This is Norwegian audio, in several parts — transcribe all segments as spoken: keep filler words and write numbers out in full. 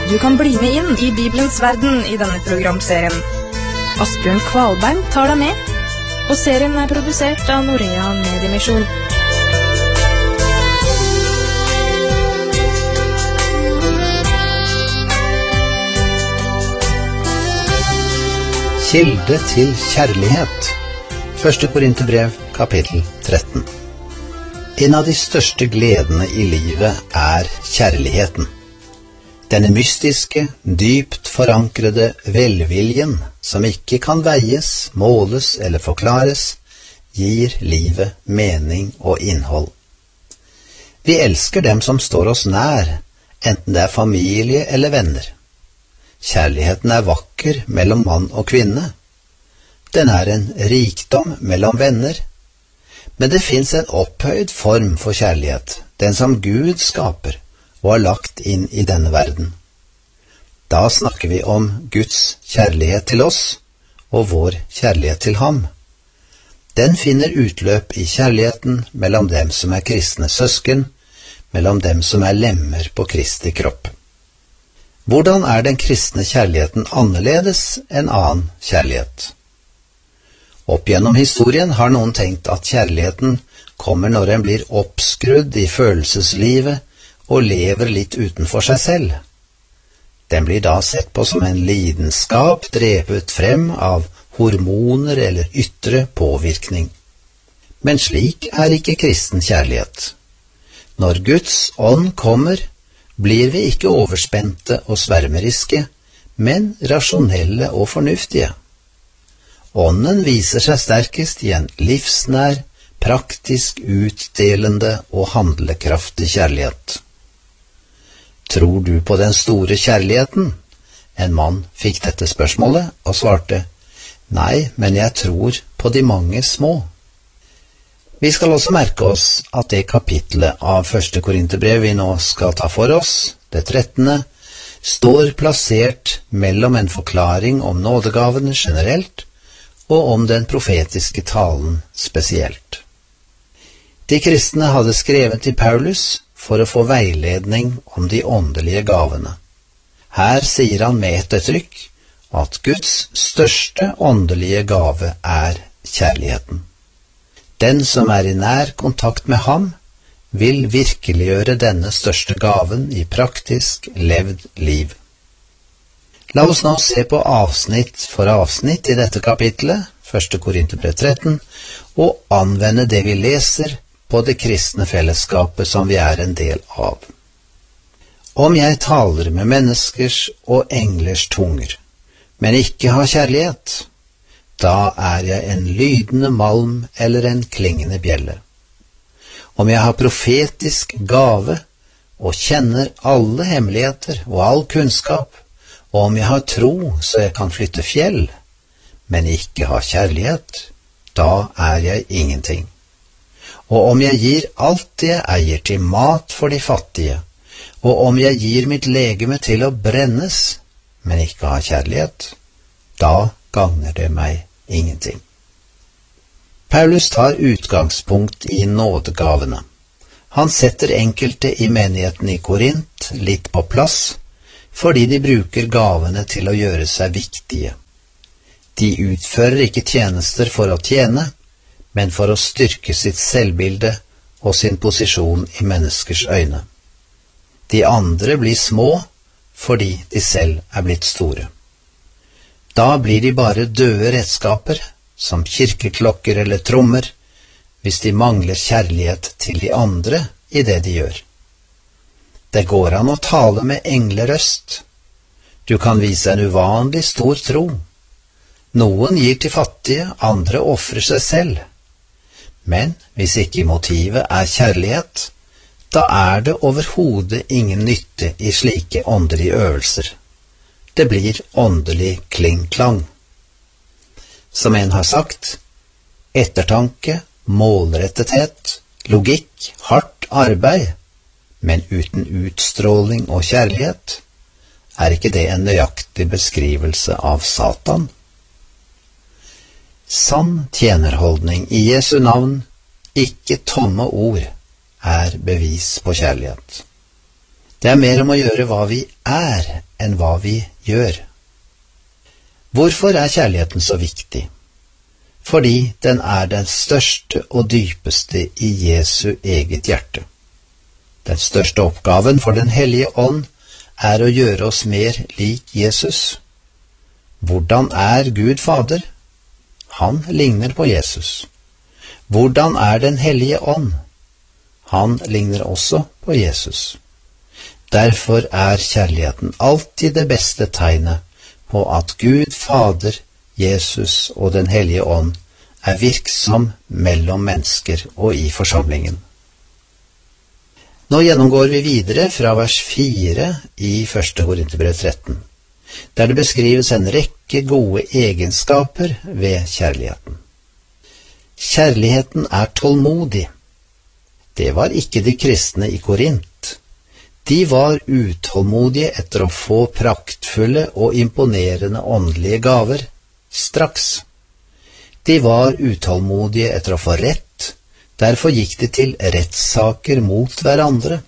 Du kan bli med inn i Bibelens verden i denne programserien. Asbjørn Kvalbein tar deg med, og serien er produsert av Norea Mediemisjon. Kilde til kjærlighet. Første Korinterbrev, kapittel tretten. En av de største gledene i livet er kjærligheten. Denne mystiske, dypt forankrede velviljen, som ikke kan veies, måles eller forklares, gir livet mening og innhold. Vi elsker dem som står oss nær, enten det er familie eller venner. Kjærligheten er vakker mellom mann og kvinne. Den er en rikdom mellom venner. Men det finnes en opphøyd form for kjærlighet, den som Gud skaper og har lagt inn i denne verden. Da snakker vi om Guds kjærlighet til oss og vår kjærlighet til ham. Den finner utløp i kjærligheten mellom dem som er kristne søsken, mellom dem som er lemmer på Kristi kropp. Hvordan er den kristne kjærligheten annerledes enn annen kjærlighet? Opp gjennom historien har noen tenkt at kjærligheten kommer når en blir oppskrudd i følelseslivet og lever litt utenfor seg selv. Den blir da sett på som en lidenskap drevet frem av hormoner eller ytre påvirkning. Men slik er ikke kristen kjærlighet. Når Guds ånd kommer, blir vi ikke overspente og svermeriske, men rasjonelle og fornuftige. Ånden viser seg sterkest i en livsnær, praktisk utdelende og handlekraftig kjærlighet. Tror du på den store kjærligheten? En mann fikk dette spørsmålet og svarte, nei, men jeg tror på de mange små. Vi skal også merke oss at det kapitlet av første Korinterbrev vi nå skal ta for oss, det trettende, står plassert mellom en forklaring om nådegavene generelt og om den profetiske talen spesielt. De kristne hadde skrevet til Paulus for å få veiledning om de åndelige gavene. Her sier han med ettertrykk at Guds største åndelige gave er kjærligheten. Den som er i nær kontakt med ham, vil virkeliggjøre denne største gaven i praktisk levd liv. La oss nå se på avsnitt for avsnitt i dette kapitlet, første Korinterbrev tretten, og anvende det vi leser på det kristne fellesskapet som vi er en del av. Om jeg taler med menneskers og englers tunger, men ikke har kjærlighet, da er jeg en lydende malm eller en klingende bjelle. Om jeg har profetisk gave og kjenner alle hemmeligheter og all kunnskap, og om jeg har tro så jeg kan flytte fjell, men ikke har kjærlighet, da er jeg ingenting. Og om jeg gir alt det jeg eier til mat for de fattige, og om jeg gir mitt legeme til å brennes, men ikke har kjærlighet, da gagner det meg ingenting. Paulus tar utgangspunkt i nådegavene. Han setter enkelte i menigheten i Korint litt på plass, fordi de bruker gavene til å gjøre seg viktige. De utfører ikke tjenester for å tjene, men for å styrke sitt selvbilde og sin posisjon i menneskers øyne. De andre blir små fordi de selv er blitt store. Da blir de bare døde redskaper, som kirkeklokker eller trommer, hvis de mangler kjærlighet til de andre i det de gjør. Det går an å tale med englerøst. Du kan vise en uvanlig stor tro. Noen gir til fattige, andre offrer seg selv. Men hvis ikke motivet er kjærlighet, da er det overhodet ingen nytte i slike åndelige øvelser. Det blir åndelig kling-klang. Som en har sagt, ettertanke, målrettethet, logikk, hardt arbeid, men uten utstråling og kjærlighet, er ikke det en nøyaktig beskrivelse av Satan? Sann tjenerholdning i Jesu navn, ikke tomme ord, er bevis på kjærlighet. Det er mer om å gjøre hva vi er, enn hva vi gjør. Hvorfor er kjærligheten så viktig? Fordi den er den største og dypeste i Jesu eget hjerte. Den største oppgaven for Den hellige ånd er å gjøre oss mer lik Jesus. Hvordan er Gud Fader? Han ligner på Jesus. Hvordan er Den hellige ånd? Han ligner også på Jesus. Derfor er kjærligheten alltid det beste tegnet på at Gud Fader, Jesus og Den hellige ånd er virksom mellom mennesker og i forsamlingen. Nå gjennomgår vi videre fra vers fire i første Korinterbrev tretten, der det beskrives en rekke gode egenskaper ved kjærligheten. Kjærligheten er tålmodig. Det var ikke de kristne i Korint. De var utålmodige etter å få praktfulle og imponerende åndelige gaver straks. De var utålmodige etter å få rett, derfor gikk de til rettssaker mot hverandre.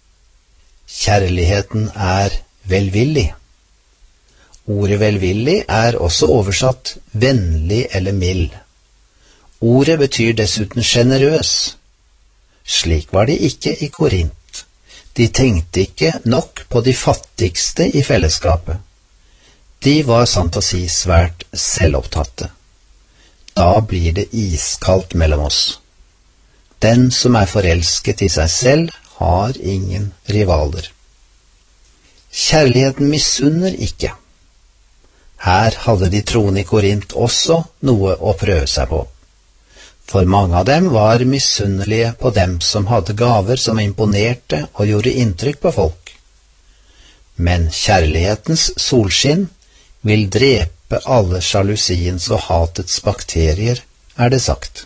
Kjærligheten er velvillig. Ordet velvillig er også oversatt vennlig eller mild. Ordet betyr dessuten generøs. Slik var det ikke i Korint. De tenkte ikke nok på de fattigste i fellesskapet. De var sant å si svært selvopptatte. Da blir det iskaldt mellom oss. Den som er forelsket i seg selv, har ingen rivaler. Kjærligheten misunner ikke. Her hadde de troende i Korint også noe å prøve seg på. For mange av dem var misunnelige på dem som hadde gaver som imponerte og gjorde inntrykk på folk. Men kjærlighetens solskinn vil drepe alle sjalusiens og hatets bakterier, er det sagt.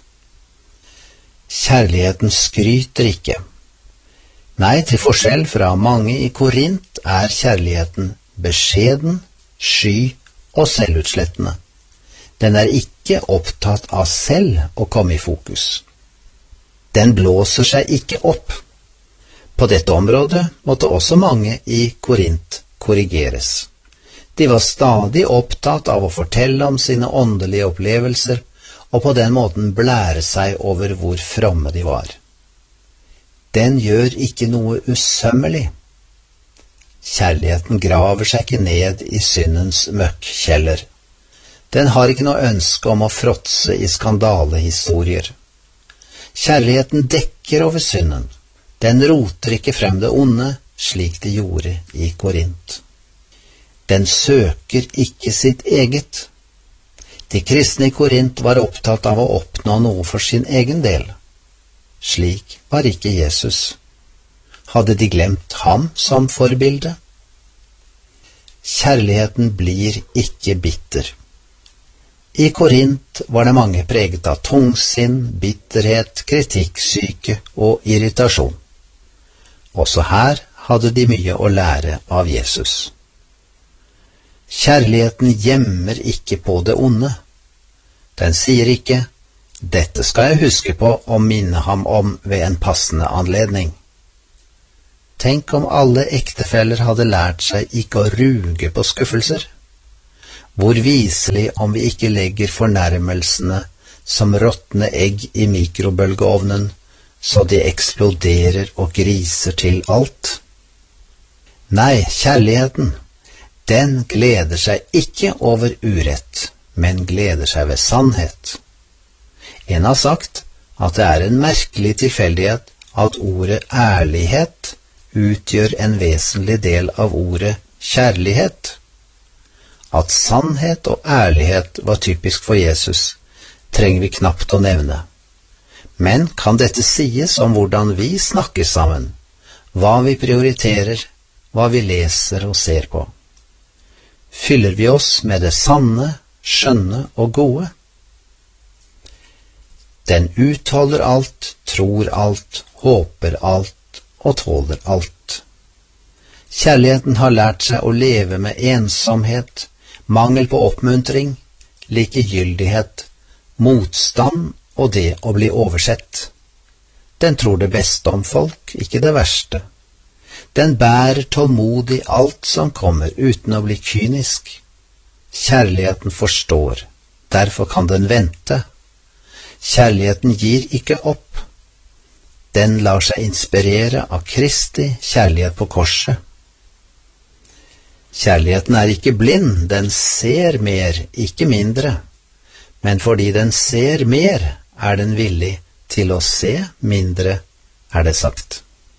Kjærligheten skryter ikke. Nei, til forskjell fra mange i Korint er kjærligheten beskjeden, sky og selvutslettende. Den er ikke opptatt av selv å komme i fokus. Den blåser seg ikke opp. På dette området måtte også mange i Korint korrigeres. De var stadig opptatt av å fortelle om sine åndelige opplevelser, og på den måten blære seg over hvor fromme de var. Den gjør ikke noe usømmelig. Kjærligheten graver seg ikke ned i syndens møkkjeller. Den har ikke noe ønske om å fråtse i skandalehistorier. Kjærligheten dekker over synden. Den roter ikke frem det onde, slik de gjorde i Korint. Den søker ikke sitt eget. De kristne i Korint var opptatt av å oppnå noe for sin egen del. Slik var ikke Jesus. Hadde de glemt ham som forbilde? Kjærligheten blir ikke bitter. I Korint var det mange preget av tungsinn, bitterhet, kritikksyke og irritasjon. Også her hadde de mye å lære av Jesus. Kjærligheten gjemmer ikke på det onde. Den sier ikke, dette skal jeg huske på og minne ham om ved en passende anledning. Tenk om alle ektefeller hadde lært seg ikke å ruge på skuffelser. Hvor viselig om vi ikke legger fornærmelsene som råtne egg i mikrobølgeovnen, så de eksploderer og griser til alt. Nei, kjærligheten, den gleder seg ikke over urett, men gleder seg ved sannhet. En har sagt at det er en merkelig tilfeldighet at ordet ærlighet utgjør en vesentlig del av ordet kjærlighet. At sannhet og ærlighet var typisk for Jesus, trenger vi knapt å nevne. Men kan dette sies om hvordan vi snakker sammen, hva vi prioriterer, hva vi leser og ser på? Fyller vi oss med det sanne, skjønne og gode? Den utholder alt, tror alt, håper alt og tåler alt. Kjærligheten har lært seg å leve med ensomhet, mangel på oppmuntring, likegyldighet, motstand og det å bli oversett. Den tror det beste om folk, ikke det verste. Den bærer tålmodig alt som kommer, uten å bli kynisk. Kjærligheten forstår, derfor kan den vente. Kjærligheten gir ikke opp. Den lar seg inspirere av Kristi kjærlighet på korset. Kjærligheten er ikke blind, den ser mer, ikke mindre. Men fordi den ser mer, er den villig til å se mindre, er det sagt.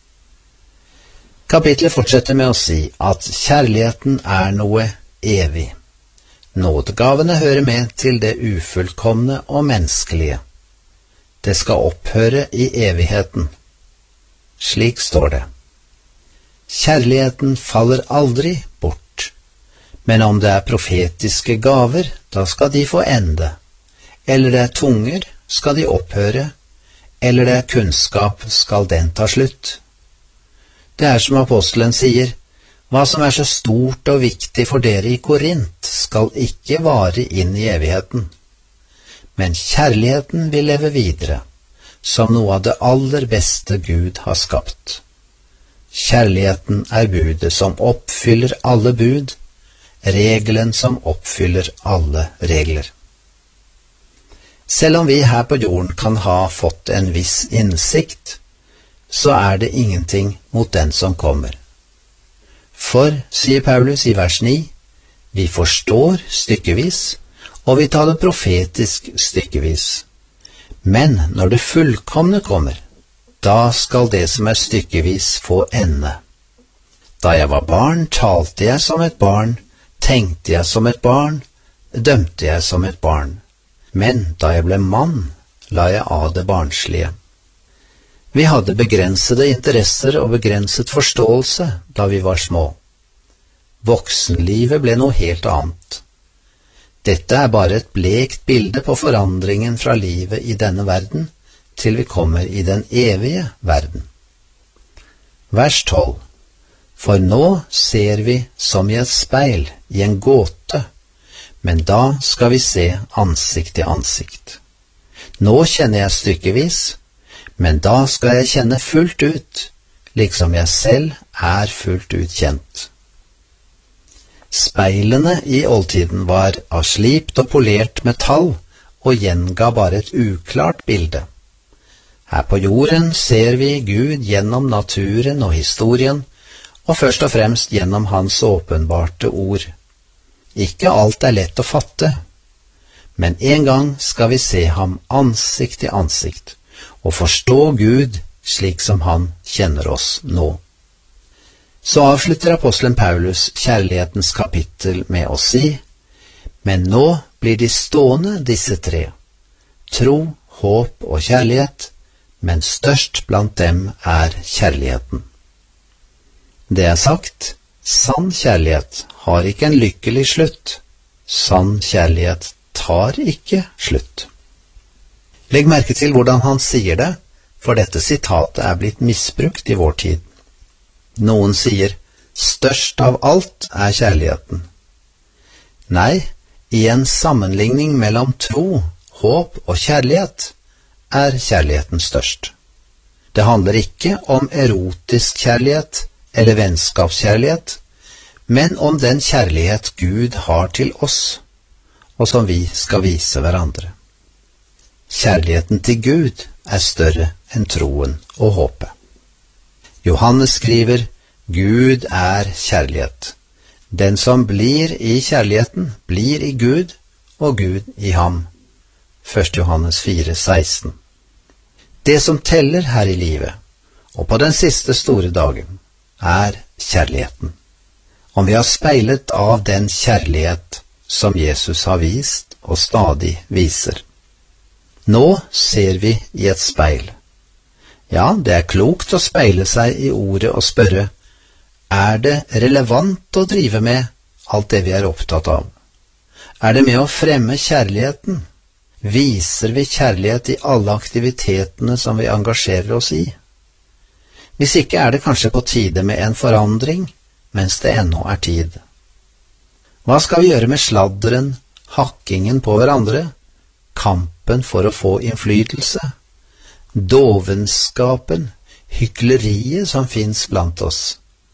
Kapitlet fortsetter med å si at kjærligheten er noe evig. Nådegavene hører med til det ufullkomne og menneskelige. Det skal opphøre i evigheten. Slik står det. Kjærligheten faller aldri bort, men om det er profetiske gaver, da skal de få ende. Eller det er tunger, skal de opphøre, eller det er kunnskap, skal den ta slutt. Det er som apostelen sier, hva som er så stort og viktig for dere i Korint, skal ikke vare inn i evigheten. Men kjærligheten vil leve videre, som noe av det aller beste Gud har skapt. Kjærligheten er budet som oppfyller alle bud, regelen som oppfyller alle regler. Selv om vi her på jorden kan ha fått en viss innsikt, så er det ingenting mot den som kommer. For, sier Paulus i vers ni, vi forstår stykkevis, og vi tar det profetisk stykkevis. Men når det fullkomne kommer, da skal det som er stykkevis få ende. Da jeg var barn, talte jeg som et barn, tenkte jeg som et barn, dømte jeg som et barn. Men da jeg ble mann, la jeg av det barnslige. Vi hadde begrensede interesser og begrenset forståelse da vi var små. Voksenlivet ble noe helt annet. Dette er bare et blekt bilde på forandringen fra livet i denne verden til vi kommer i den evige verden. Vers tolv. For nå ser vi som i et speil, i en gåte, men da skal vi se ansikt til ansikt. Nå kjenner jeg stykkevis, men da skal jeg kjenne fullt ut, liksom jeg selv er fullt ut kjent. Speilene i oldtiden var av slipt og polert metall og gjenga bare et uklart bilde. Her på jorden ser vi Gud gjennom naturen og historien, og først og fremst gjennom hans åpenbarte ord. Ikke alt er lett å fatte, men en gang skal vi se ham ansikt til ansikt, og forstå Gud slik som han kjenner oss nå. Så avslutter apostelen Paulus kjærlighetens kapittel med å si, men nå blir de stående disse tre, tro, håp og kjærlighet, men størst blant dem er kjærligheten. Det er sagt, sann kjærlighet har ikke en lykkelig slutt, sann kjærlighet tar ikke slutt. Legg merke til hvordan han sier det, for dette sitatet er blitt misbrukt i vår tid. Noen sier, størst av alt er kjærligheten. Nei, i en sammenligning mellom tro, håp og kjærlighet er kjærligheten størst. Det handler ikke om erotisk kjærlighet eller vennskapskjærlighet, men om den kjærlighet Gud har til oss, og som vi skal vise hverandre. Kjærligheten til Gud er større enn troen og håpet. Johannes skriver, Gud er kjærlighet. Den som blir i kjærligheten, blir i Gud, og Gud i ham. første Johannes fire seksten. Det som teller her i livet, og på den siste store dagen, er kjærligheten. Om vi har speilet av den kjærlighet som Jesus har vist og stadig viser. Nå ser vi i et speil. Ja, det er klokt å speile seg i ordet og spørre, er det relevant å drive med alt det vi er opptatt av? Er det med å fremme kjærligheten? Viser vi kjærlighet i alle aktivitetene som vi engasjerer oss i? Hvis ikke er det kanskje på tide med en forandring, mens det ennå er tid. Hva skal vi gjøre med sladderen, hakkingen på hverandre, kampen for å få innflytelse, dovenskapen, hykleriet som finnes blant oss,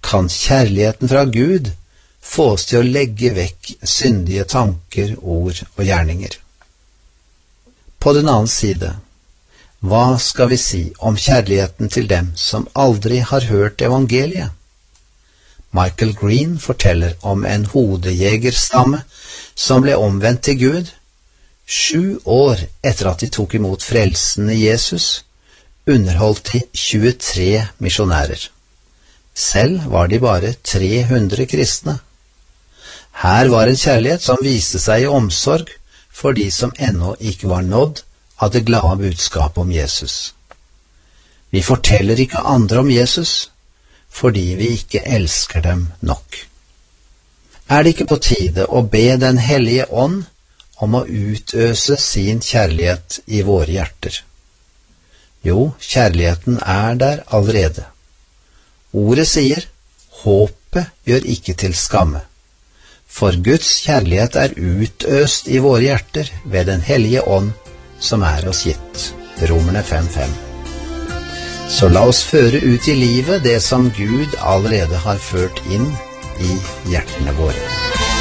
kan kjærligheten fra Gud få oss til å legge vekk syndige tanker, ord og gjerninger. På den annen side, hva skal vi si om kjærligheten til dem som aldri har hørt evangeliet? Michael Green forteller om en hodejegerstamme som ble omvendt til Gud. Sju år etter at de tok imot frelsen i Jesus, underholdt de tjuetre misjonærer. Selv var de bare tre hundre kristne. Her var en kjærlighet som viste seg i omsorg for de som ennå ikke var nådd av det glade budskapet om Jesus. Vi forteller ikke andre om Jesus, fordi vi ikke elsker dem nok. Er det ikke på tide å be Den hellige ånd om å utøse sin kjærlighet i våre hjerter? Jo, kjærligheten er der allerede. Ordet sier, håpet gjør ikke til skamme. For Guds kjærlighet er utøst i våre hjerter ved Den hellige ånd som er oss gitt. Romerne fem fem. Så la oss føre ut i livet det som Gud allerede har ført inn i hjertene våre.